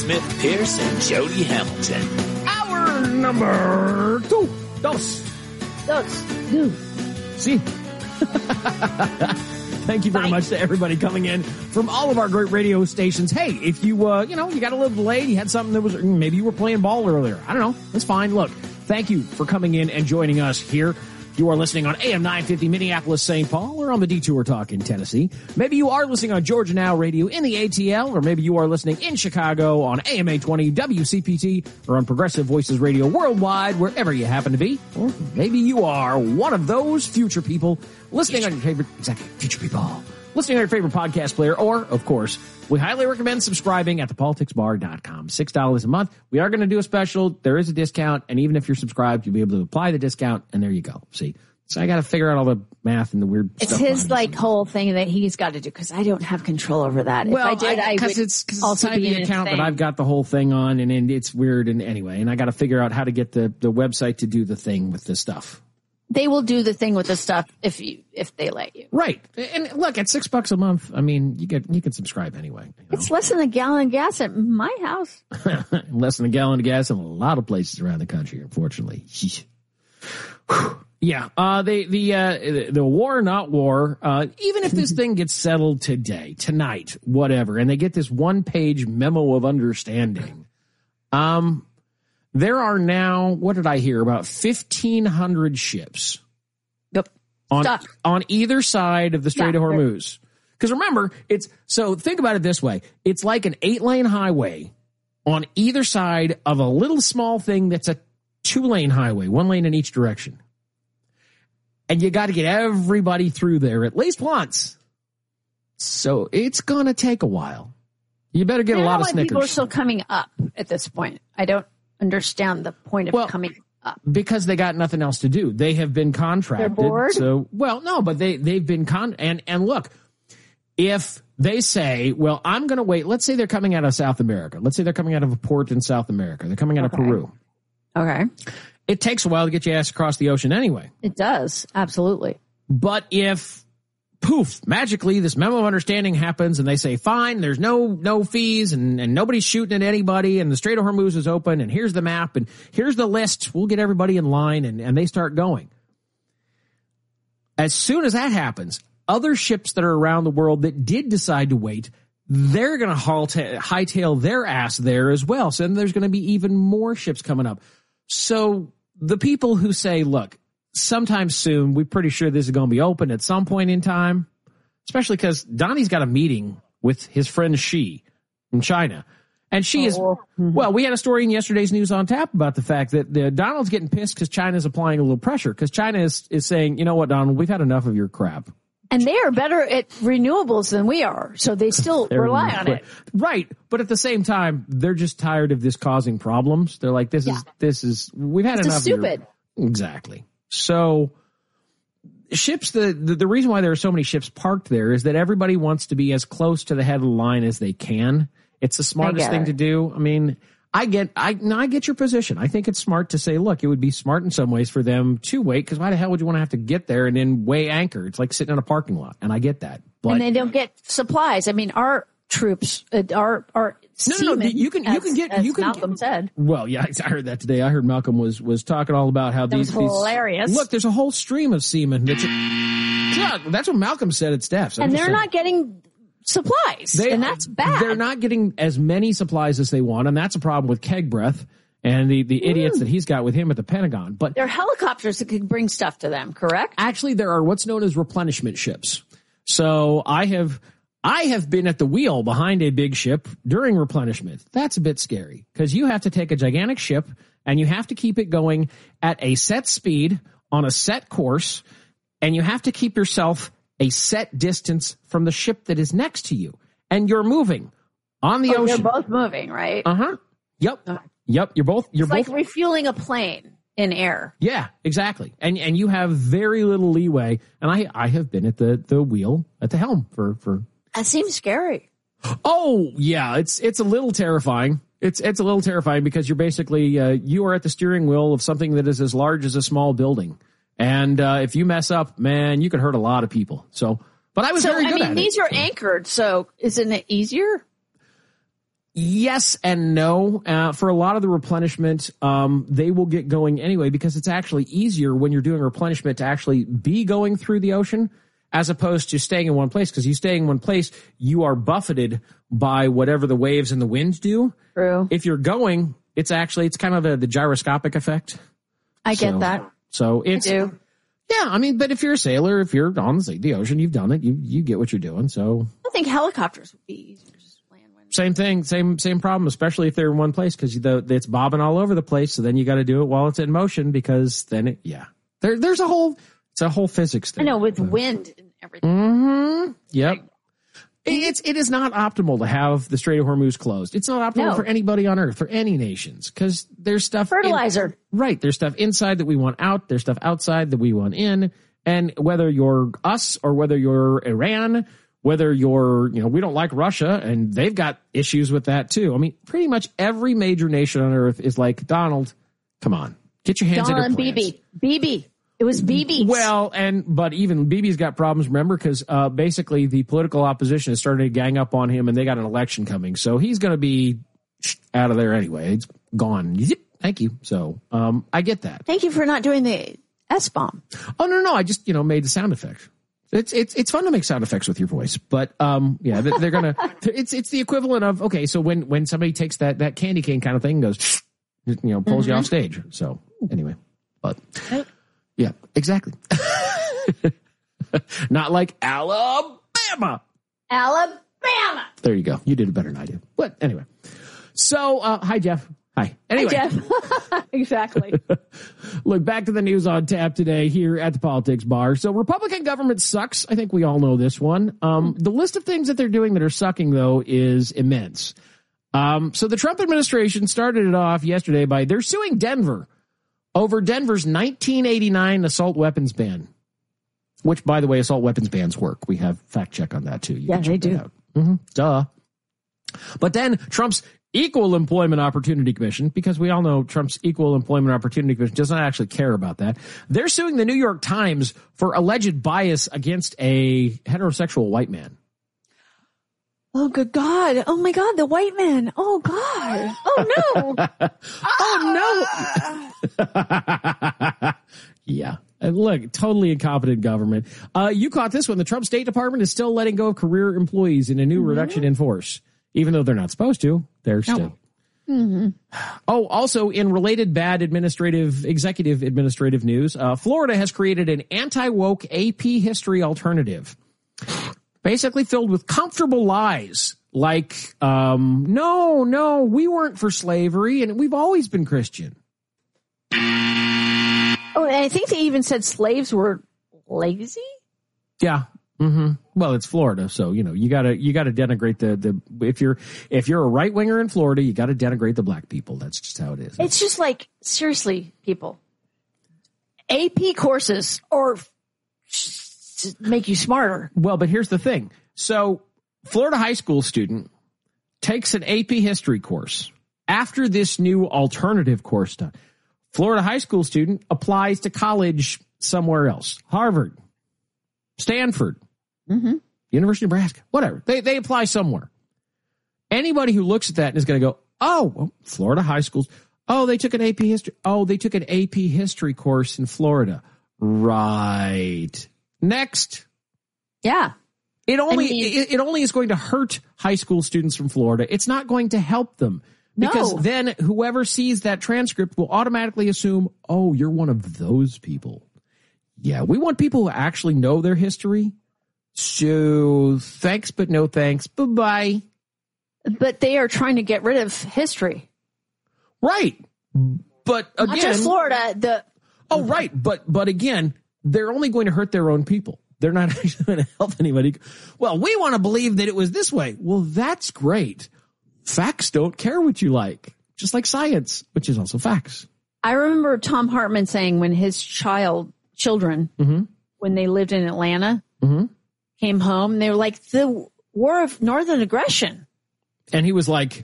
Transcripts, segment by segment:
Smith Pierce and Jody Hamilton. Hour number dos. See? Thank you very much to everybody coming in from all of our great radio stations. Hey, if you got a little delayed, you had something that was, maybe you were playing ball earlier. I don't know. That's fine. Look, thank you for coming in and joining us here. You are listening on AM 950 Minneapolis, St. Paul, or on the Detour Talk in Tennessee. Maybe you are listening on Georgia Now Radio in the ATL, or maybe you are listening in Chicago on AM 820 WCPT, or on Progressive Voices Radio worldwide, wherever you happen to be. Or maybe you are one of those future people listening on your favorite, future people, listening on your favorite podcast player, or, of course, we highly recommend subscribing at thepoliticsbar.com. $6 a month. We are going to do a special. There is a discount, and even if you're subscribed, you'll be able to apply the discount, and there you go. See? So I got to figure out all the math and the weird it's stuff. It's his whole thing that he's got to do, because I don't have control over that. Well, if I did, I would it's also be the in account thing. that I've got the whole thing on, and it's weird. And anyway, and I got to figure out how to get the website to do the thing with this stuff. They will do the thing with the stuff if they let you. Right. And look, at $6 a month, I mean, you can subscribe anyway. You know? It's less than a gallon of gas at my house. Less than a gallon of gas in a lot of places around the country, unfortunately. Yeah. The war, not war, even if this thing gets settled today, tonight, whatever, and they get this 1-page memo of understanding, there are now, what did I hear, about 1,500 ships on either side of the Strait of Hormuz. Because remember, think about it this way. It's like an 8-lane highway on either side of a little small thing that's a 2-lane highway, 1 lane in each direction. And you got to get everybody through there at least once. So it's going to take a while. You better get a lot of Snickers. People are still coming up at this point. I don't understand the point of coming up. Because they got nothing else to do. They have been contracted. They're bored? So, well, no, but they've been and look, if they say, well, I'm going to wait. Let's say they're coming out of South America. Let's say they're coming out of a port in South America. They're coming out of Peru. Okay. It takes a while to get your ass across the ocean anyway. It does. Absolutely. But if, poof, magically this memo of understanding happens and they say, fine, there's no fees and nobody's shooting at anybody and the Strait of Hormuz is open and here's the map and here's the list. We'll get everybody in line and they start going. As soon as that happens, other ships that are around the world that did decide to wait, they're going to hightail their ass there as well. So then there's going to be even more ships coming up. So the people who say, look, sometime soon, we're pretty sure this is going to be open at some point in time, especially because Donnie's got a meeting with his friend Xi in China. And Xi is, well, we had a story in yesterday's News on Tap about the fact that Donald's getting pissed because China's applying a little pressure, because China is saying, you know what, Donald, we've had enough of your crap. And they are better at renewables than we are, so they still rely on it. Right. But at the same time, they're just tired of this causing problems. They're like, we've had enough. Stupid. Exactly. So ships, the reason why there are so many ships parked there is that everybody wants to be as close to the head of the line as they can. It's the smartest thing to do. I mean, I get your position. I think it's smart to say, look, it would be smart in some ways for them to wait, because why the hell would you want to have to get there and then weigh anchor? It's like sitting in a parking lot, and I get that. But, and they don't get supplies. I mean, our troops, our seamen, you can Malcolm said. Well, yeah, I heard that today. I heard Malcolm was talking all about how these hilarious. Look, there's a whole stream of seamen. That's what Malcolm said at staff. And they're not getting supplies, and that's bad. They're not getting as many supplies as they want, and that's a problem with Keg Breath and the idiots that he's got with him at the Pentagon. But there are helicopters that can bring stuff to them, correct? Actually, there are what's known as replenishment ships. So I have been at the wheel behind a big ship during replenishment. That's a bit scary, because you have to take a gigantic ship and you have to keep it going at a set speed on a set course, and you have to keep yourself a set distance from the ship that is next to you, and you're moving on the ocean. They're both moving, right? Yep. You're both like refueling a plane in air. Yeah, exactly. And you have very little leeway. And I have been at the wheel at the helm for. That seems scary. Oh yeah, it's a little terrifying. It's a little terrifying because you're basically you are at the steering wheel of something that is as large as a small building. And if you mess up, man, you could hurt a lot of people. So, but I was very good at it. These are anchored, so isn't it easier? Yes and no. For a lot of the replenishment, they will get going anyway because it's actually easier when you're doing replenishment to actually be going through the ocean as opposed to staying in one place. Because you stay in one place, you are buffeted by whatever the waves and the winds do. True. If you're going, it's kind of the gyroscopic effect. I get that. So it's, I do. Yeah, I mean, but if you're a sailor, if you're on the ocean, you've done it. You get what you're doing. So I think helicopters would be easier to just land. Same thing, same problem, especially if they're in one place because it's bobbing all over the place. So then you got to do it while it's in motion because then there's a whole physics thing. I know with wind and everything. Mm-hmm. Yep. It is not optimal to have the Strait of Hormuz closed. It's not optimal for anybody on Earth, for any nations, because there's stuff fertilizer. Right. There's stuff inside that we want out. There's stuff outside that we want in. And whether you're us or whether you're Iran, whether you're, we don't like Russia, and they've got issues with that too. I mean, pretty much every major nation on Earth is like, Donald, come on, get your hands in your plans. Bibi. It was Bibi. Well, but even Bibi's got problems, remember, because basically the political opposition is starting to gang up on him and they got an election coming. So he's going to be out of there anyway. It's gone. Zip. Thank you. So I get that. Thank you for not doing the S-bomb. Oh, no. I just, made the sound effect. It's fun to make sound effects with your voice, but they're going to, it's the equivalent of, okay, so when somebody takes that candy cane kind of thing and goes, pulls you off stage. So anyway, but. Yeah, exactly. Not like Alabama. There you go. You did it better than I did. But anyway. So, hi, Jeff. Hi. Anyway. Hi, Jeff. Exactly. Look, back to the news on tap today here at the Politics Bar. So, Republican government sucks. I think we all know this one. The list of things that they're doing that are sucking, though, is immense. So, the Trump administration started it off yesterday by they're suing Denver over Denver's 1989 assault weapons ban, which, by the way, assault weapons bans work. We have fact check on that, too. Yeah, they do. Mm-hmm. Duh. But then Trump's Equal Employment Opportunity Commission, because we all know Trump's Equal Employment Opportunity Commission does not actually care about that. They're suing the New York Times for alleged bias against a heterosexual white man. Oh, good God. Oh, my God. The white man. Oh, God. Oh, no. Oh, no. Yeah. And look, totally incompetent government. You caught this one. The Trump State Department is still letting go of career employees in a new reduction in force. Even though they're not supposed to, they're still. Mm-hmm. Oh, also in related bad executive administrative news, Florida has created an anti-woke AP history alternative. Basically filled with comfortable lies like, no, we weren't for slavery and we've always been Christian. Oh, and I think they even said slaves were lazy. Yeah. Mm-hmm. Well, it's Florida, so you gotta denigrate the if you're a right winger in Florida, you gotta denigrate the black people. That's just how it is. It's just like, seriously, people, AP courses or make you smarter. Well, but here's the thing. So, Florida high school student takes an AP history course after this new alternative course done. Florida high school student applies to college somewhere else. Harvard, Stanford, University of Nebraska, whatever. They apply somewhere. Anybody who looks at that is going to go, oh, well, Florida high schools. Oh, they took an AP history. Oh, they took an AP history course in Florida. Right. Next. Yeah. It only is going to hurt high school students from Florida. It's not going to help them. Because then whoever sees that transcript will automatically assume, oh, you're one of those people. Yeah, we want people who actually know their history. So thanks, but no thanks. Bye-bye. But they are trying to get rid of history. Right. But again. Not just Florida. Right. But again, they're only going to hurt their own people. They're not actually going to help anybody. Well, we want to believe that it was this way. Well, that's great. Facts don't care what you like. Just like science, which is also facts. I remember Tom Hartman saying when his children, when they lived in Atlanta, came home, they were like, the war of northern aggression. And he was like,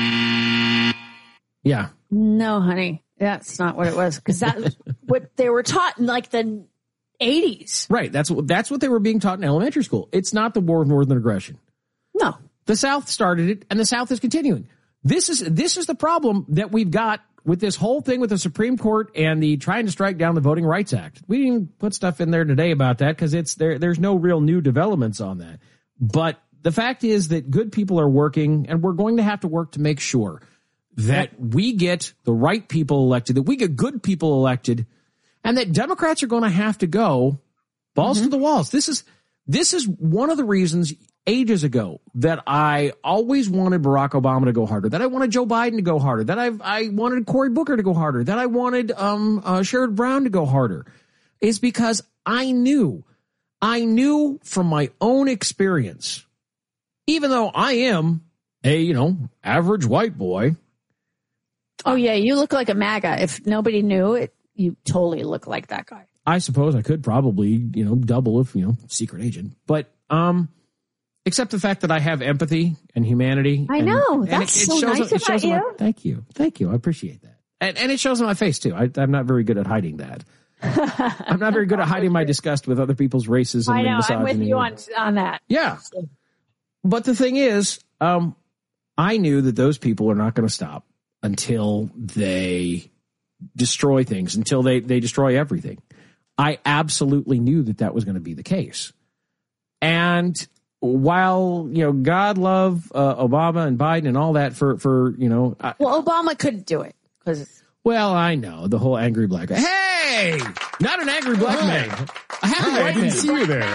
yeah. No, honey, that's not what it was. Because that's what they were taught in like the 80s. Right. That's what they were being taught in elementary school. It's not the war of northern aggression. No. The South started it, and the South is continuing. This is the problem that we've got with this whole thing with the Supreme Court and the trying to strike down the Voting Rights Act. We didn't put stuff in there today about that because there's no real new developments on that. But the fact is that good people are working, and we're going to have to work to make sure that we get the right people elected, that we get good people elected, and that Democrats are going to have to go balls to the walls. This is one of the reasons ages ago that I always wanted Barack Obama to go harder, that I wanted Joe Biden to go harder, that I wanted Cory Booker to go harder, that I wanted Sherrod Brown to go harder, is because I knew from my own experience, even though I am a, average white boy. Oh, yeah, you look like a MAGA. If nobody knew it, you totally look like that guy. I suppose I could probably, double if, secret agent. But except the fact that I have empathy and humanity. I know. That's so nice about you. Thank you. I appreciate that. And it shows on my face, too. I'm not very good at hiding that. I'm not very good at hiding my disgust with other people's racism and misogyny. I'm with you on that. Yeah. But the thing is, I knew that those people are not going to stop until they destroy things, until they destroy everything. I absolutely knew that was going to be the case. And while, God love Obama and Biden and all that for well, Obama couldn't do it because. Well, I know the whole angry black guy. Hey, not an angry black man. A happy white man. I didn't see you there.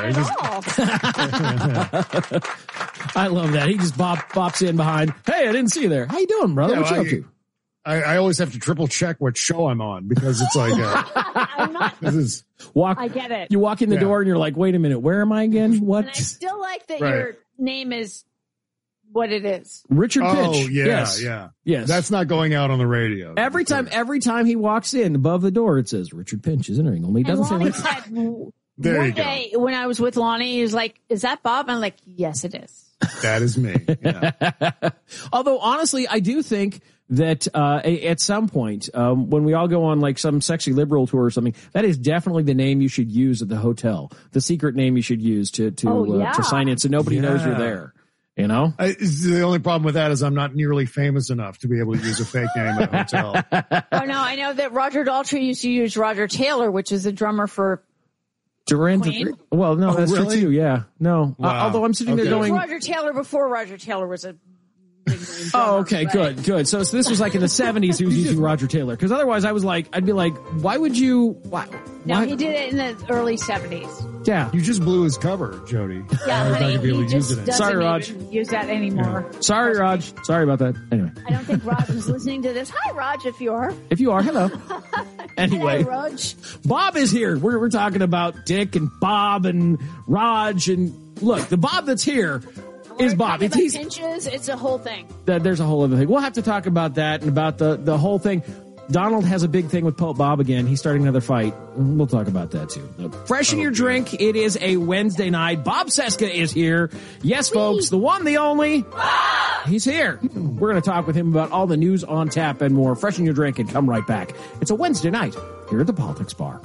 I love that. He just bops in behind. Hey, I didn't see you there. How you doing, brother? Yeah, what you up to? I always have to triple check what show I'm on because it's like I'm not. I get it. You walk in the door and you're like, wait a minute, where am I again? What? And I still like that your name is what it is. Richard Pinch. Oh, yeah, yes. yeah. Yes. That's not going out on the radio. Every time he walks in, above the door, it says Richard Pinch is entering. Only doesn't say Richard. There one you go. day when I was with Lonnie, he was like, is that Bob? I'm like, yes, it is. That is me. Yeah. Although, honestly, I do think that at some point, when we all go on like some sexy liberal tour or something, that is definitely the name you should use at the hotel. The secret name you should use to sign in so nobody knows you're there. The only problem with that is I'm not nearly famous enough to be able to use a fake name at a hotel. Oh, no, I know that Roger Daltrey used to use Roger Taylor, which is the drummer for Queen. Well, no, that's really? true too. Yeah, no. Wow. Although I'm sitting there going, Roger Taylor before Roger Taylor was a big name drummer. Oh, okay, good. So this was like in the 70s he was using Roger Taylor. Because otherwise I'd be like, why would you? Why? No, he did it in the early 70s. Yeah. You just blew his cover, Jody. Yeah, honey, he just doesn't Sorry, Raj. even use that anymore. Yeah. Sorry, Raj. Sorry about that. Anyway. I don't think Raj is listening to this. Hi, Raj, if you are. If you are, hello. Anyway, Hello, Raj. Bob is here. We're talking about Dick and Bob and Raj. And look, the Bob that's here is Bob. He's pinches. It's a whole thing. There's a whole other thing. We'll have to talk about that and about the whole thing. Donald has a big thing with Pope Bob again. He's starting another fight. We'll talk about that too. Freshen your drink. It is a Wednesday night. Bob Cesca is here. Yes, folks, the one, the only. He's here. We're going to talk with him about all the news on tap and more. Freshen your drink and come right back. It's a Wednesday night here at the Politics Bar.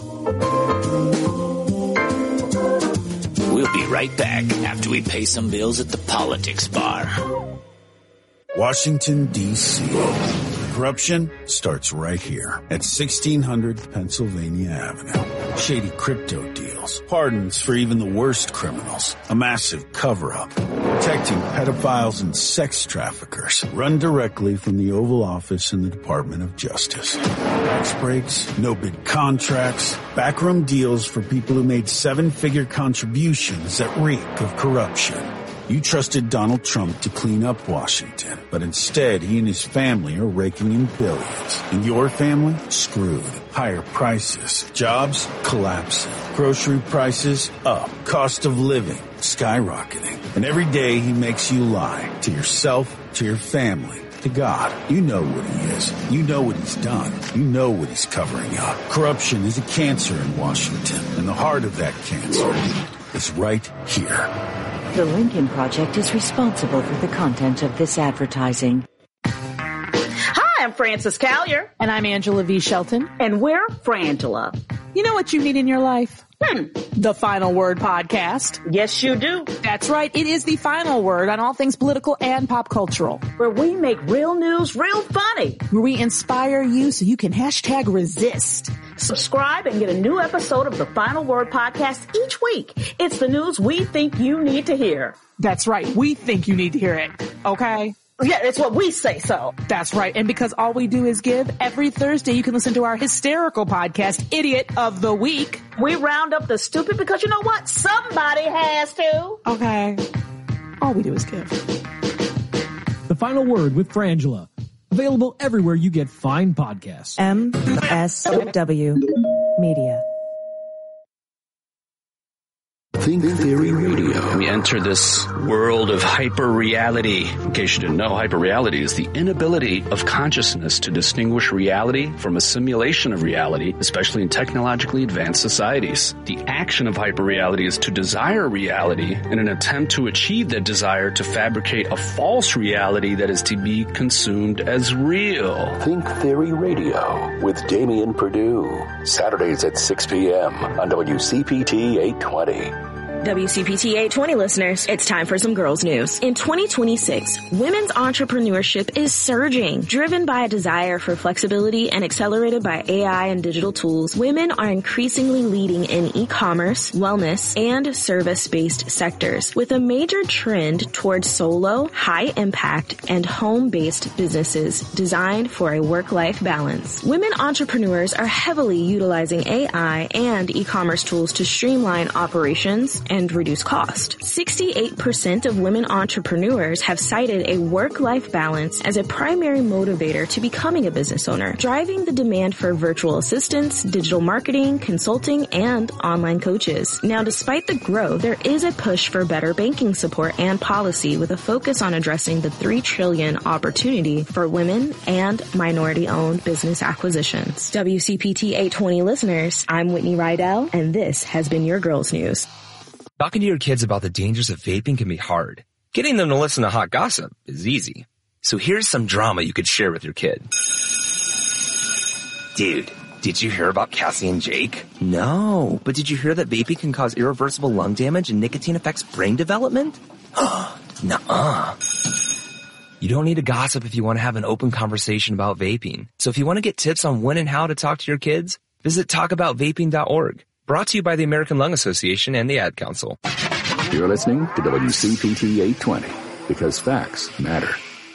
We'll be right back after we pay some bills at the Politics Bar. Washington, D.C. Corruption starts right here at 1600 Pennsylvania Avenue. Shady crypto deals, pardons for even the worst criminals, a massive cover-up, protecting pedophiles and sex traffickers, run directly from the Oval Office in the Department of Justice. Tax breaks, no-bid contracts, backroom deals for people who made seven-figure contributions that reek of corruption. You trusted Donald Trump to clean up Washington, but instead he and his family are raking in billions. And your family? Screwed. Higher prices. Jobs? Collapsing. Grocery prices? Up. Cost of living? Skyrocketing. And every day he makes you lie. To yourself, to your family, to God. You know what he is. You know what he's done. You know what he's covering up. Corruption is a cancer in Washington, and the heart of that cancer is right here. The Lincoln Project is responsible for the content of this advertising. Hi, I'm Frances Callier. And I'm Angela V. Shelton. And we're Frangela. You know what you need in your life? The Final Word Podcast. Yes, you do. That's right. It is the final word on all things political and pop cultural. Where we make real news real funny. Where we inspire you so you can #resist. Subscribe and get a new episode of the Final Word Podcast each week. It's the news we think you need to hear. That's right. We think you need to hear it. Okay? Yeah, it's what we say so. That's right. And because all we do is give, every Thursday you can listen to our hysterical podcast, Idiot of the Week. We round up the stupid because you know what? Somebody has to. Okay. All we do is give. The Final Word with Frangela. Available everywhere you get fine podcasts. MSW Media. Think Theory Radio. We enter this world of hyper-reality. In case you didn't know, hyper-reality is the inability of consciousness to distinguish reality from a simulation of reality, especially in technologically advanced societies. The action of hyper-reality is to desire reality in an attempt to achieve that desire to fabricate a false reality that is to be consumed as real. Think Theory Radio with Damian Perdue. Saturdays at 6 p.m. on WCPT 820. WCPT 820 listeners, it's time for some girls news. In 2026, women's entrepreneurship is surging. Driven by a desire for flexibility and accelerated by AI and digital tools, women are increasingly leading in e-commerce, wellness, and service-based sectors, with a major trend towards solo, high-impact, and home-based businesses designed for a work-life balance. Women entrepreneurs are heavily utilizing AI and e-commerce tools to streamline operations and reduce cost. 68% of women entrepreneurs have cited a work-life balance as a primary motivator to becoming a business owner, driving the demand for virtual assistants, digital marketing, consulting, and online coaches. Now, despite the growth, there is a push for better banking support and policy with a focus on addressing the $3 trillion opportunity for women and minority-owned business acquisitions. WCPT 820 listeners, I'm Whitney Rydell, and this has been your Girls News. Talking to your kids about the dangers of vaping can be hard. Getting them to listen to hot gossip is easy. So here's some drama you could share with your kid. Dude, did you hear about Cassie and Jake? No, but did you hear that vaping can cause irreversible lung damage and nicotine affects brain development? Nuh-uh. You don't need to gossip if you want to have an open conversation about vaping. So if you want to get tips on when and how to talk to your kids, visit talkaboutvaping.org. Brought to you by the American Lung Association and the Ad Council. You're listening to WCPT 820 because facts matter.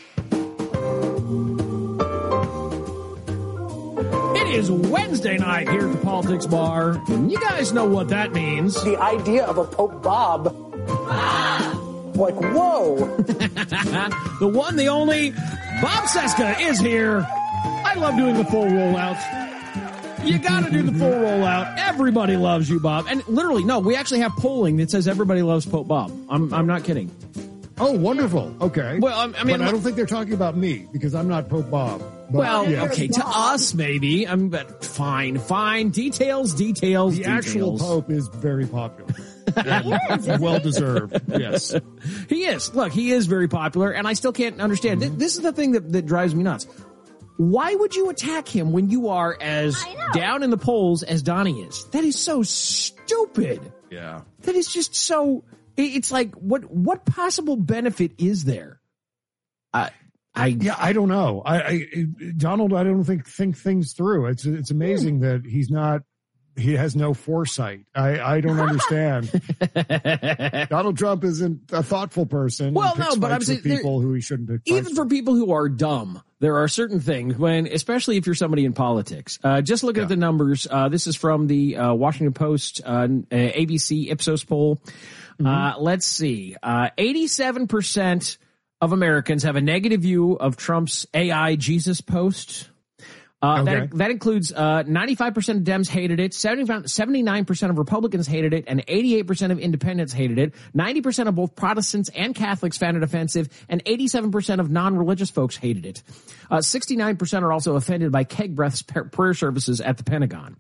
It is Wednesday night here at the Politics Bar. You guys know what that means. The idea of a Pope Bob. Like, whoa. The one, the only, Bob Cesca is here. I love doing the full rollout. You gotta do the full rollout. Everybody loves you, Bob. And literally, no, we actually have polling that says everybody loves Pope Bob. I'm not kidding. Oh, wonderful. Okay. Well, I mean, but I don't think they're talking about me because I'm not Pope Bob. But, well, yeah. okay, to us maybe. But fine. Details. The actual Pope is very popular. Well deserved. Yes. He is. Look, he is very popular, and I still can't understand. This is the thing that drives me nuts. Why would you attack him when you are as down in the polls as Donnie is? That is so stupid. Yeah. That is just so, it's like, what possible benefit is there? I don't know. Donald, I don't think things through. It's amazing that he has no foresight. I don't understand. Donald Trump isn't a thoughtful person. Well, no, but I'm saying people who he shouldn't pick. Even for people who are dumb, there are certain things especially if you're somebody in politics. Just look at the numbers. This is from the Washington Post, ABC Ipsos poll. Let's see. 87% of Americans have a negative view of Trump's AI Jesus post. That includes 95% of Dems hated it, 79% of Republicans hated it, and 88% of independents hated it. 90% of both Protestants and Catholics found it offensive, and 87% of non-religious folks hated it. 69% are also offended by keg breaths prayer services at the Pentagon.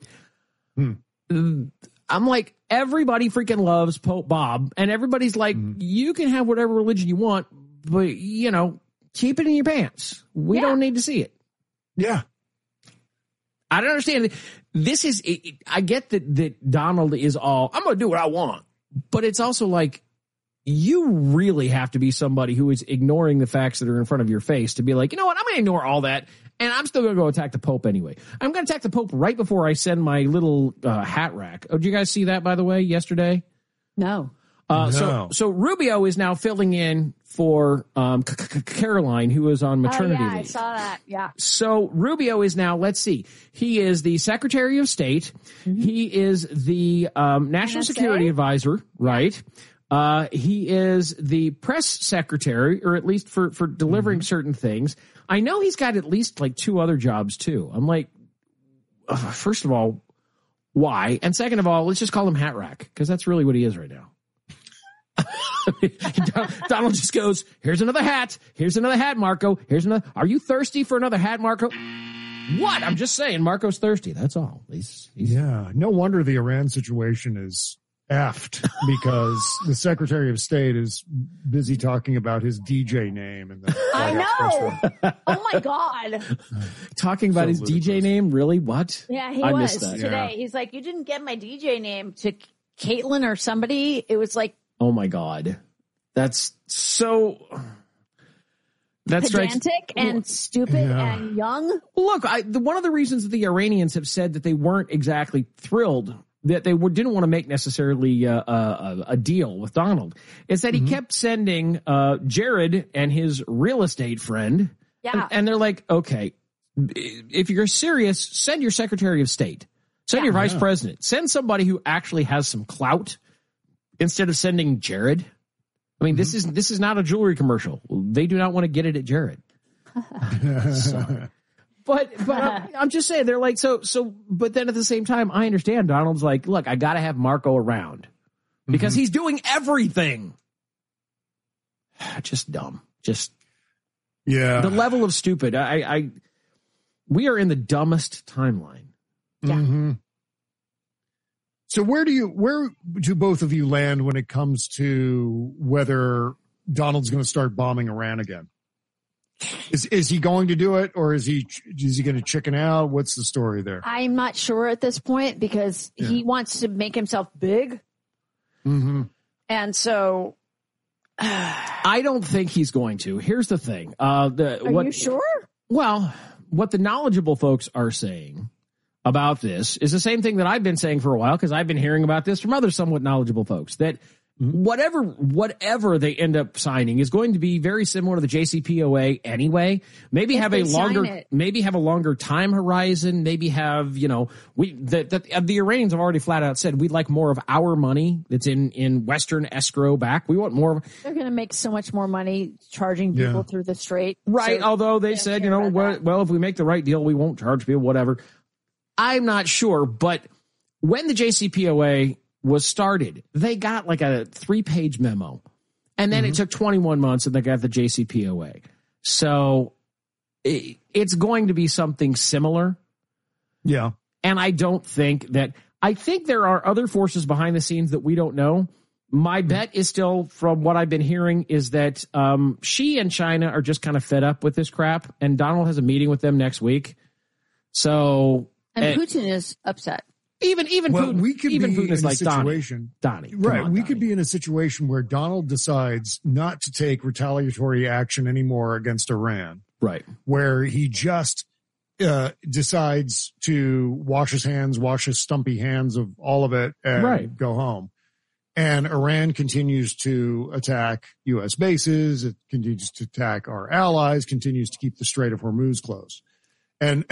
I'm like, everybody freaking loves Pope Bob, and everybody's like, you can have whatever religion you want, but, keep it in your pants. We don't need to see it. Yeah. I don't understand. this is, I get that Donald is all, I'm going to do what I want. But it's also like, you really have to be somebody who is ignoring the facts that are in front of your face to be like, you know what, I'm going to ignore all that, and I'm still going to go attack the Pope anyway. I'm going to attack the Pope right before I send my little hat rack. Oh, did you guys see that, by the way, yesterday? No. So Rubio is now filling in for Caroline, who is on maternity leave. I saw that. Yeah. So Rubio is now, let's see, he is the Secretary of State. Mm-hmm. He is the National Security Advisor, right? He is the press secretary, or at least for delivering certain things. I know he's got at least like 2 other jobs too. I'm like, first of all, why? And second of all, let's just call him Hat Rack, because that's really what he is right now. Donald just goes, here's another hat. Here's another hat, Marco. Here's another. Are you thirsty for another hat, Marco? What? I'm just saying, Marco's thirsty. That's all. He's yeah. No wonder the Iran situation is effed, because the Secretary of State is busy talking about his DJ name. And I know. Oh my God. Talking about his DJ name? Really? What? Yeah, he was today. Yeah. He's like, you didn't get my DJ name to Caitlin or somebody. It was like, oh my God. That's so. That's pedantic and stupid and young. Look, one of the reasons that the Iranians have said that they weren't exactly thrilled that they didn't want to make necessarily a deal with Donald is that he kept sending Jared and his real estate friend. Yeah. And they're like, okay, if you're serious, send your Secretary of State, send your Vice President, send somebody who actually has some clout instead of sending Jared. I mean, this is not a jewelry commercial. They do not want to get it at Jared. Sorry. But I'm just saying, they're like, so, but then at the same time, I understand Donald's like, look, I got to have Marco around because he's doing everything. Just dumb. Just, the level of stupid. We are in the dumbest timeline. Yeah. Mm-hmm. So where do both of you land when it comes to whether Donald's going to start bombing Iran again? Is he going to do it, or is he going to chicken out? What's the story there? I'm not sure at this point, because he wants to make himself big. Mm-hmm. And so I don't think he's going to. Here's the thing. Are you sure? Well, what the knowledgeable folks are saying about this is the same thing that I've been saying for a while, because I've been hearing about this from other somewhat knowledgeable folks, that whatever they end up signing is going to be very similar to the JCPOA anyway. Maybe have a longer time horizon. Maybe have, the Iranians have already flat out said we'd like more of our money that's in Western escrow back. We want more. They're going to make so much more money charging people through the strait. Right. So although they said, well, if we make the right deal, we won't charge people, whatever. I'm not sure. But when the JCPOA was started, they got like a 3-page memo, and then it took 21 months and they got the JCPOA. So it's going to be something similar. Yeah. And I think there are other forces behind the scenes that we don't know. My bet is still, from what I've been hearing, is that Xi and China are just kind of fed up with this crap, and Donald has a meeting with them next week. So, and Putin is upset. Even Putin, we could even be Putin is in a like situation, Donnie. Right. We could be in a situation where Donald decides not to take retaliatory action anymore against Iran. Right. Where he just decides to wash his stumpy hands of all of it and go home. And Iran continues to attack U.S. bases. It continues to attack our allies, continues to keep the Strait of Hormuz closed. And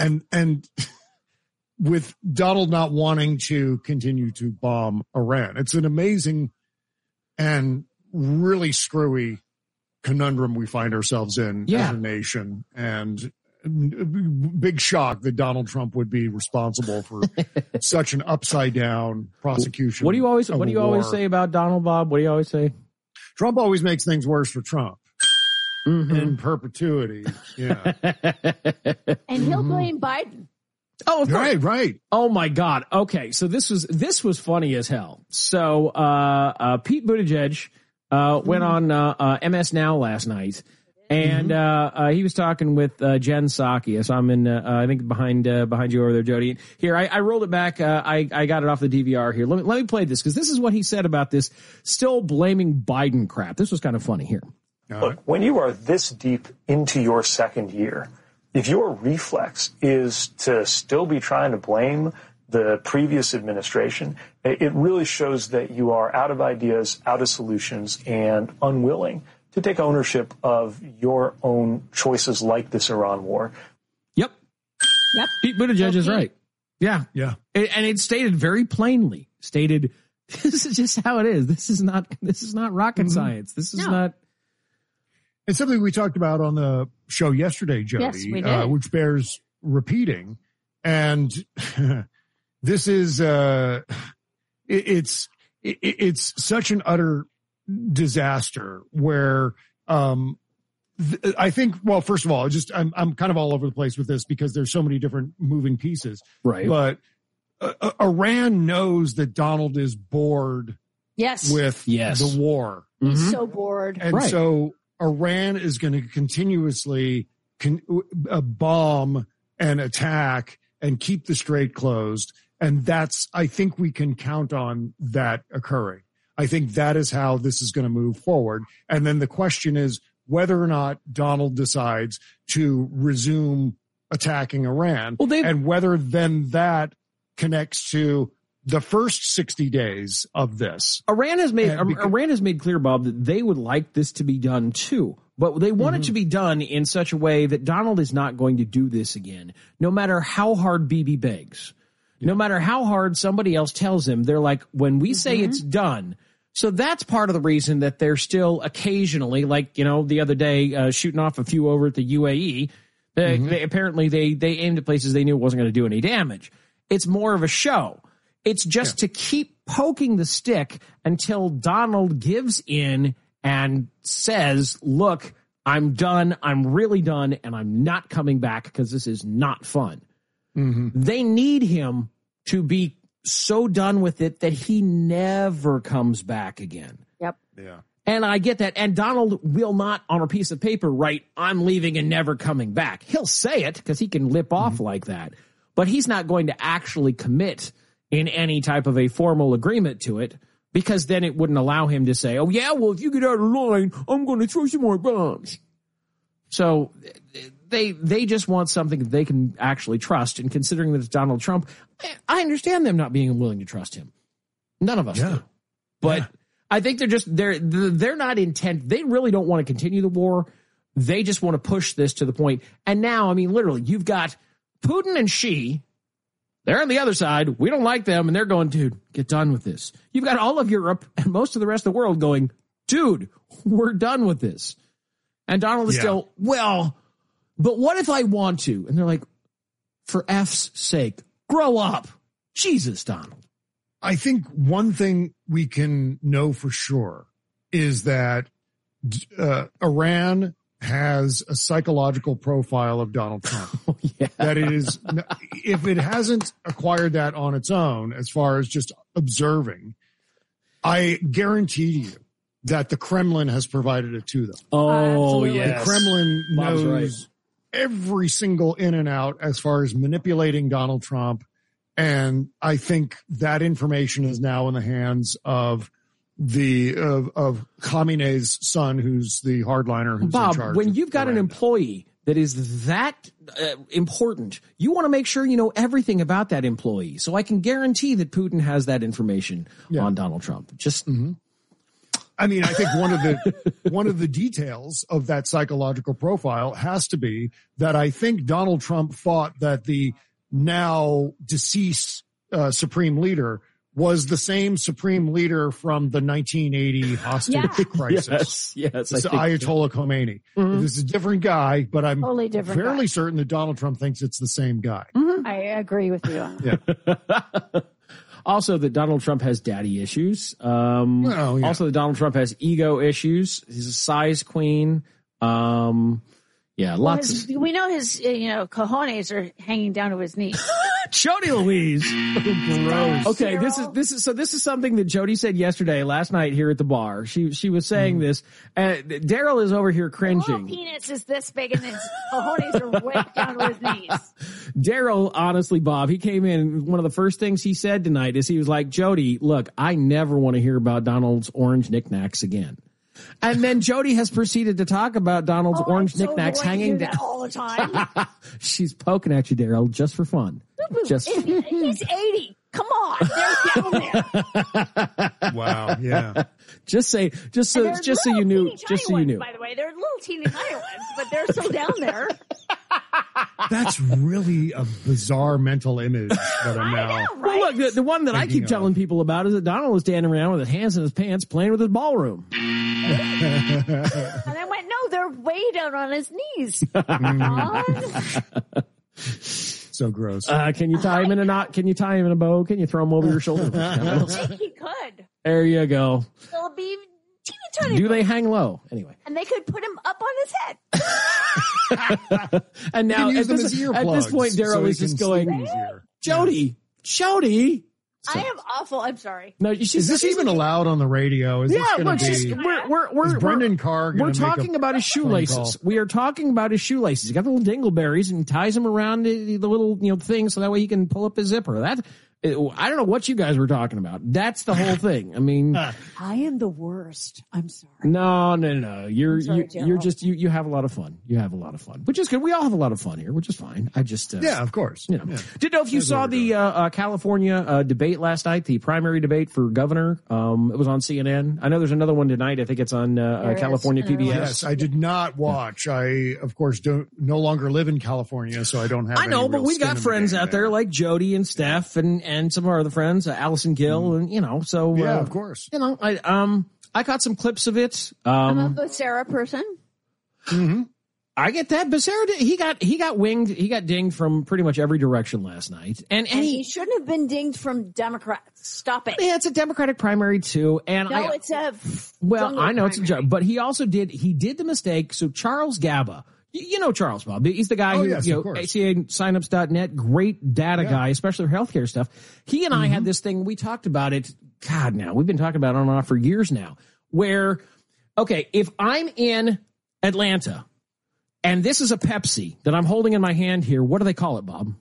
with Donald not wanting to continue to bomb Iran. It's an amazing and really screwy conundrum we find ourselves in as a nation. And big shock that Donald Trump would be responsible for such an upside down prosecution. What do you always say about Donald, Bob? What do you always say? Trump always makes things worse for Trump. In perpetuity. Yeah. And he'll blame Biden. Oh, right. Oh my God. Okay. So this was funny as hell. So, Pete Buttigieg, went on, MS Now last night And he was talking with Jen Psaki. So I'm in, I think behind you over there, Jody. Here, I rolled it back. I got it off the DVR here. Let me play this because this is what he said about this still blaming Biden crap. This was kind of funny here. Look, when you are this deep into your second year, if your reflex is to still be trying to blame the previous administration, it really shows that you are out of ideas, out of solutions, and unwilling to take ownership of your own choices like this Iran war. Yep. Pete Buttigieg is right. Yeah. And it's stated very plainly. This is just how it is. This is not rocket science. This is not. It's something we talked about on the show yesterday, Jody, yes, we did. Which bears repeating. And this is, it's such an utter disaster where, I think, well, first of all, I'm kind of all over the place with this because there's so many different moving pieces. Right. But Iran knows that Donald is bored with the war. He's so bored. And so Iran is going to continuously bomb and attack and keep the strait closed. And I think we can count on that occurring. I think that is how this is going to move forward. And then the question is whether or not Donald decides to resume attacking Iran, and whether then that connects to the first 60 days of this. Iran has made clear, Bob, that they would like this to be done too, but they want it to be done in such a way that Donald is not going to do this again, no matter how hard Bibi begs. No matter how hard somebody else tells him, they're like, when we say it's done. So that's part of the reason that they're still occasionally, like, the other day, shooting off a few over at the UAE. Apparently they aimed at places they knew wasn't going to do any damage. It's more of a show. It's just to keep poking the stick until Donald gives in and says, look, I'm done. I'm really done. And I'm not coming back because this is not fun. They need him to be so done with it that he never comes back again. Yep. Yeah. And I get that. And Donald will not on a piece of paper write, I'm leaving and never coming back. He'll say it because he can lip off like that. But he's not going to actually commit in any type of a formal agreement to it, because then it wouldn't allow him to say, oh, yeah, well, if you get out of line, I'm going to throw some more bombs. So they just want something that they can actually trust. And considering that it's Donald Trump, I understand them not being willing to trust him. None of us do. But I think they're not intent. They really don't want to continue the war. They just want to push this to the point. And now, I mean, literally, you've got Putin and Xi. They're on the other side. We don't like them. And they're going, dude, get done with this. You've got all of Europe and most of the rest of the world going, dude, we're done with this. And Donald is still, well, but what if I want to? And they're like, for F's sake, grow up. Jesus, Donald. I think one thing we can know for sure is that Iran has a psychological profile of Donald Trump. That it is, if it hasn't acquired that on its own, as far as just observing, I guarantee you that the Kremlin has provided it to them. Oh, yes. The Kremlin knows every single in and out as far as manipulating Donald Trump. And I think that information is now in the hands of of Khamenei's son, who's the hardliner who's Bob, in charge. When you've got an employee that is that important, you want to make sure you know everything about that employee. So I can guarantee that Putin has that information on Donald Trump. Just I mean, I think one of the details of that psychological profile has to be that I think Donald Trump thought that the now deceased supreme leader was the same supreme leader from the 1980 hostage crisis. Yes, it's Ayatollah Khomeini. This is a different guy, but I'm fairly certain that Donald Trump thinks it's the same guy. I agree with you on that. Also, that Donald Trump has daddy issues. Also, that Donald Trump has ego issues. He's a size queen. We know his, cojones are hanging down to his knees. Jody Louise. Gross. Okay, this is something that Jody said last night here at the bar. She was saying this. Daryl is over here cringing. His penis is this big and his cojones are way down to his knees. Daryl, honestly, Bob, he came in. One of the first things he said tonight is he was like, Jody, look, I never want to hear about Donald's orange knickknacks again. And then Jody has proceeded to talk about Donald's orange knickknacks hanging down all the time. She's poking at you, Daryl, just for fun. He's 80. Come on, they're down there. Wow, yeah. Just so you knew. By the way, they're little teeny tiny ones, but they're so down there. That's really a bizarre mental image that I'm now. Right? Well, look, the one that I keep telling people about is that Donald was standing around with his hands in his pants playing with his ballroom. And I went, no, they're way down on his knees. So gross. Can you tie him in a knot? Can you tie him in a bow? Can you throw him over your shoulder? I think he could. There you go. They'll be teeny tiny. Do they hang low? Anyway. And they could put him up on his head. And now at this point, Daryl is just going, Jody. I am awful. I'm sorry. No, is this even allowed on the radio? Is Brendan Carr we're talking about his shoelaces. We are talking about his shoelaces. He got the little dingleberries and he ties them around the little thing so that way he can pull up his zipper. I don't know what you guys were talking about. That's the whole thing. I mean, I am the worst. I'm sorry. No. You're just you have a lot of fun. You have a lot of fun, which is good. We all have a lot of fun here, which is fine. I just yeah, of course. Didn't know if you saw the California debate last night, the primary debate for governor. It was on CNN. I know there's another one tonight. I think it's on California PBS. Yes, I did not watch. I of course no longer live in California, so I don't have. I know, but we got friends out there like Jody and Steph and some of our other friends, Allison Gill, and so yeah, of course. I caught some clips of it. I'm a Becerra person. Mm-hmm. I get that. Becerra, he got winged. He got dinged from pretty much every direction last night, and he shouldn't have been dinged from Democrats. Stop it. Yeah, it's a Democratic primary too, and it's a I know it's a joke, but he also did the mistake. So Charles Gaba. You know Charles, Bob. He's the guy who, ACA signups.net, great data guy, especially for healthcare stuff. He and I had this thing, we talked about it, we've been talking about it on and off for years now, where, okay, if I'm in Atlanta and this is a Pepsi that I'm holding in my hand here, what do they call it, Bob?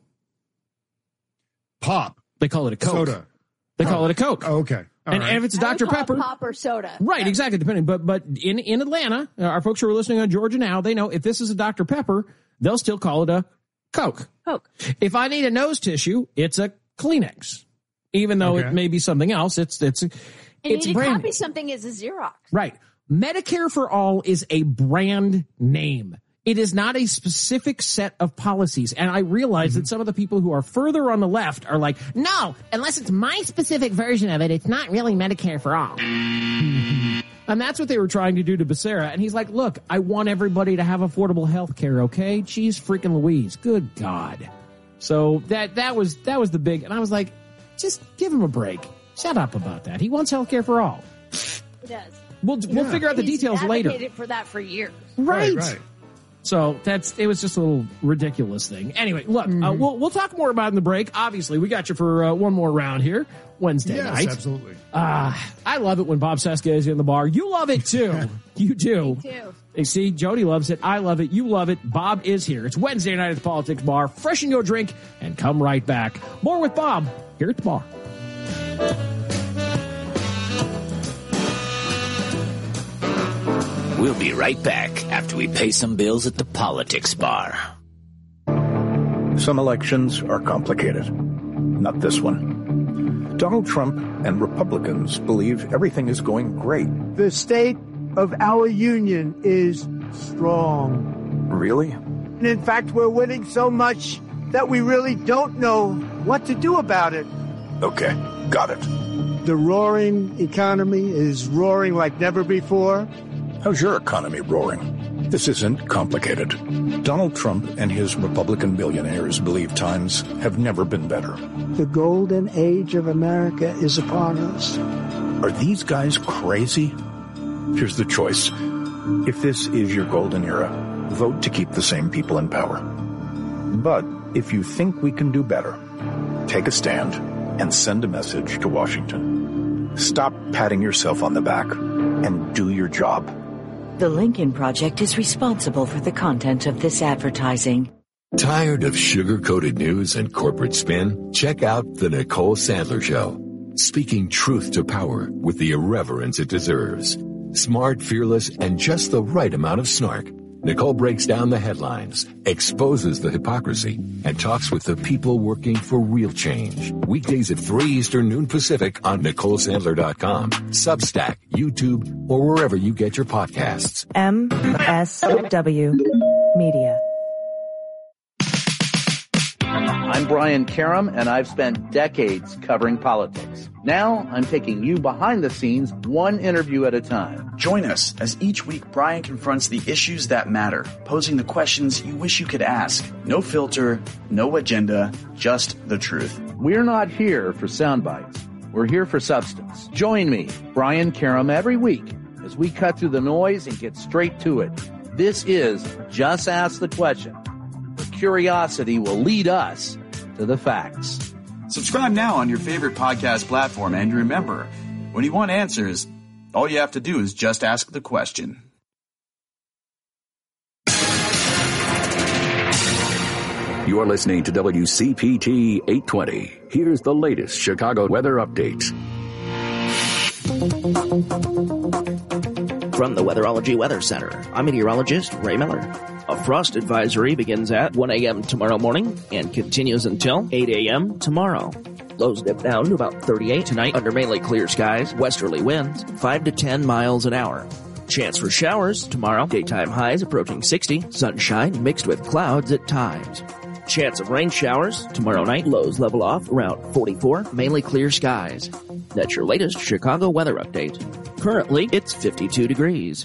Pop. They call it a Coke. Soda. They call it a Coke. Oh, okay. And if it's Dr. Pepper, pop or soda. Right, exactly, depending. But in Atlanta, our folks who are listening on Georgia now, they know if this is a Dr. Pepper, they'll still call it a Coke. If I need a nose tissue, it's a Kleenex. Even though it may be something else, it's you need to copy something as a Xerox. Right. Medicare for All is a brand name. It is not a specific set of policies. And I realize that some of the people who are further on the left are like, no, unless it's my specific version of it, it's not really Medicare for all. And that's what they were trying to do to Becerra. And he's like, look, I want everybody to have affordable health care, okay? Jeez freaking Louise. Good God. So that was the big, and I was like, just give him a break. Shut up about that. He wants health care for all. He does. We'll figure out the details later. He's advocated for that for years. Right. So it was just a little ridiculous thing. Anyway, look, we'll talk more about it in the break. Obviously, we got you for one more round here Wednesday night. Yes, absolutely. I love it when Bob Cesca is in the bar. You love it too. You do. Me too. You see, Jody loves it. I love it. You love it. Bob is here. It's Wednesday night at the Politics Bar. Freshen your drink and come right back. More with Bob here at the bar. We'll be right back after we pay some bills at the Politics Bar. Some elections are complicated. Not this one. Donald Trump and Republicans believe everything is going great. The state of our union is strong. Really? And in fact, we're winning so much that we really don't know what to do about it. Okay, got it. The roaring economy is roaring like never before. How's your economy roaring? This isn't complicated. Donald Trump and his Republican billionaires believe times have never been better. The golden age of America is upon us. Are these guys crazy? Here's the choice. If this is your golden era, vote to keep the same people in power. But If you think we can do better, take a stand and send a message to Washington. Stop patting yourself on the back and do your job. The Lincoln Project is responsible for the content of this advertising. Tired of sugar-coated news and corporate spin? Check out The Nicole Sandler Show. Speaking truth to power with the irreverence it deserves. Smart, fearless, and just the right amount of snark. Nicole breaks down the headlines, exposes the hypocrisy, and talks with the people working for real change. Weekdays at 3 Eastern, noon Pacific on NicoleSandler.com, Substack, YouTube, or wherever you get your podcasts. MSW Media. I'm Brian Karam, and I've spent decades covering politics. Now, I'm taking you behind the scenes, one interview at a time. Join us as each week Brian confronts the issues that matter, posing the questions you wish you could ask. No filter, no agenda, just the truth. We're not here for sound bites. We're here for substance. Join me, Brian Karam, every week as we cut through the noise and get straight to it. This is Just Ask the Question. Curiosity will lead us to the facts. Subscribe now on your favorite podcast platform, and remember, when you want answers, all you have to do is just ask the question. You are listening to WCPT 820. Here's the latest Chicago weather update. From the Weatherology Weather Center, I'm meteorologist Ray Miller. A frost advisory begins at 1 a.m. tomorrow morning and continues until 8 a.m. tomorrow. Lows dip down to about 38 tonight under mainly clear skies, westerly winds 5 to 10 miles an hour. Chance for showers tomorrow, daytime highs approaching 60, sunshine mixed with clouds at times. Chance of rain showers tomorrow night, lows level off around 44, mainly clear skies. That's your latest Chicago weather update. Currently, it's 52 degrees.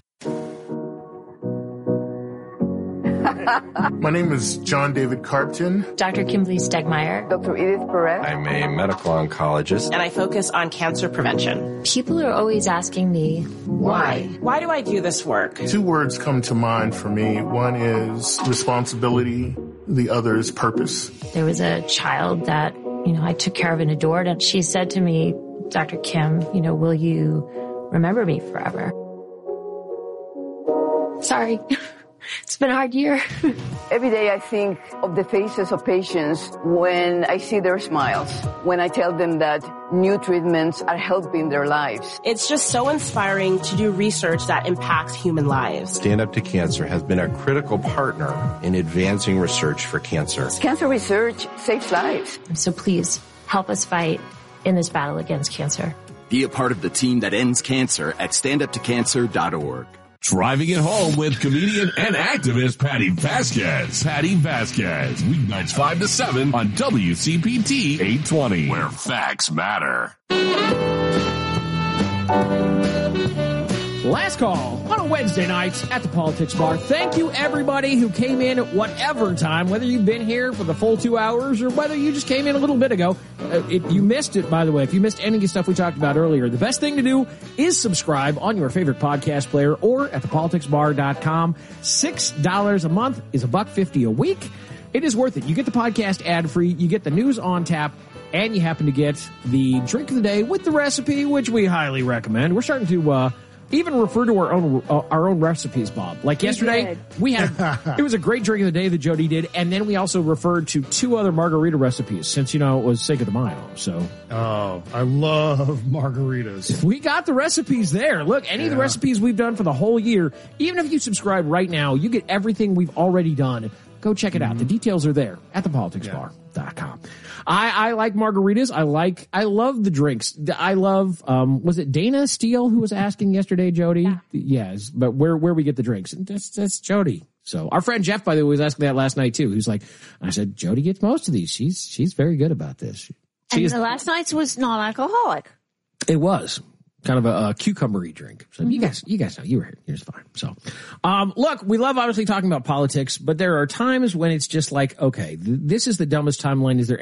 My name is John David Carpton. Dr. Kimberly Stegmeyer. Dr. Edith Perez. I'm a medical oncologist. And I focus on cancer prevention. People are always asking me, why? Why do I do this work? 2 words come to mind for me. One is responsibility. The other is purpose. There was a child that, I took care of and adored. And she said to me, Dr. Kim, will you remember me forever? Sorry. It's been a hard year. Every day I think of the faces of patients when I see their smiles, when I tell them that new treatments are helping their lives. It's just so inspiring to do research that impacts human lives. Stand Up to Cancer has been a critical partner in advancing research for cancer. Cancer research saves lives. So please help us fight in this battle against cancer. Be a part of the team that ends cancer at standuptocancer.org. Driving it home with comedian and activist Patty Vasquez. Patty Vasquez, weeknights 5 to 7 on WCPT 820, where facts matter. Last call on a Wednesday night at the Politics Bar. Thank you, everybody who came in at whatever time, whether you've been here for the full 2 hours or whether you just came in a little bit ago. If you missed it, by the way, if you missed any of the stuff we talked about earlier, the best thing to do is subscribe on your favorite podcast player or at thepoliticsbar.com. $6 a month is $1.50 a week. It is worth it. You get the podcast ad-free, you get the news on tap, and you happen to get the drink of the day with the recipe, which we highly recommend. We're starting to even refer to our own recipes, Bob. Like yesterday, we had it was a great drink of the day that Jody did, and then we also referred to 2 other margarita recipes since it was Cinco de Mayo. So, I love margaritas. We got the recipes there. Look, any of the recipes we've done for the whole year, even if you subscribe right now, you get everything we've already done. Go check it out. The details are there at thepoliticsbar.com. I like margaritas. I love the drinks. I love, was it Dana Steele who was asking yesterday, Jody? Yeah. Yes, but where we get the drinks. And that's Jody. So our friend Jeff, by the way, was asking that last night too. He's like, I said, Jody gets most of these. She's very good about this. And the last night's was non-alcoholic. It was. Kind of a cucumbery drink. So you guys know you were here. It was fine. So, look, we love obviously talking about politics, but there are times when it's just like, okay, this is the dumbest timeline. Is there